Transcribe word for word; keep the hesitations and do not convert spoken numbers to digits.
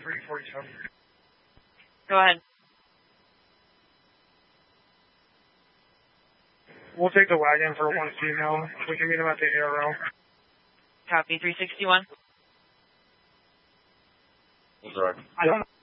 three forty-seven. Go ahead. We'll take the wagon for one female. We can meet him at the Arrow. Copy, three sixty-one. That's right. I don't